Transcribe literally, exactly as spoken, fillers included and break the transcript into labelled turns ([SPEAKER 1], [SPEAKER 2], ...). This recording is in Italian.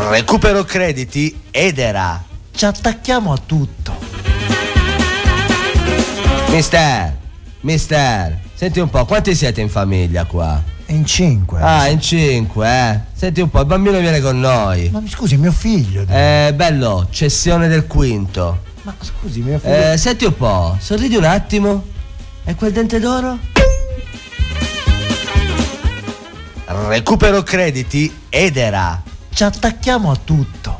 [SPEAKER 1] Recupero crediti Edera. Ci attacchiamo a tutto. Mister, mister, senti un po', quanti siete in famiglia qua?
[SPEAKER 2] In cinque.
[SPEAKER 1] Ah, in cinque, eh. Senti un po', il bambino viene con noi.
[SPEAKER 2] Ma scusi, mio figlio.
[SPEAKER 1] Eh, bello, cessione del quinto.
[SPEAKER 2] Ma scusi, mio figlio.
[SPEAKER 1] Eh, senti un po', sorridi un attimo. E quel dente d'oro? Recupero crediti Edera. Ci attacchiamo a tutto.